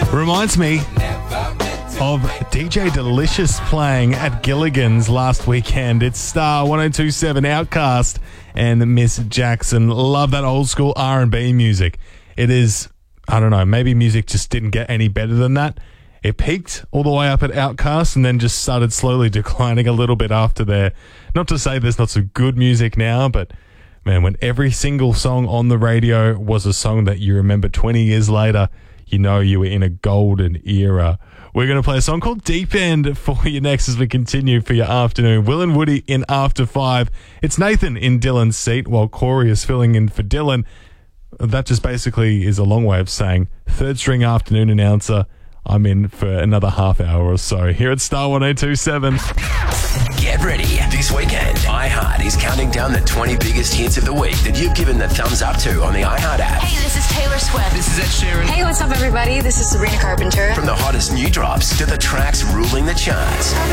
Reminds me of DJ Delicious playing at Gilligan's last weekend. It's Star 102.7 Outcast and Miss Jackson. Love that old school R&B music. It is, I don't know, maybe music just didn't get any better than that. It peaked all the way up at Outcast and then just started slowly declining a little bit after there. Not to say there's not some good music now, but man, when every single song on the radio was a song that you remember 20 years later, you know you were in a golden era. We're going to play a song called Deep End for you next as we continue for your afternoon. Will and Woody in After 5. It's Nathan in Dylan's seat while Corey is filling in for Dylan. That just basically is a long way of saying third string afternoon announcer. I'm in for another half hour or so here at Star 102.7. Get ready. This weekend, iHeart is counting down the 20 biggest hits of the week that you've given the thumbs up to on the iHeart app. Hey, this is Taylor Swift. This is Ed Sheeran. Hey, what's up, everybody? This is Sabrina Carpenter. From the hottest new drops to the tracks ruling the charts.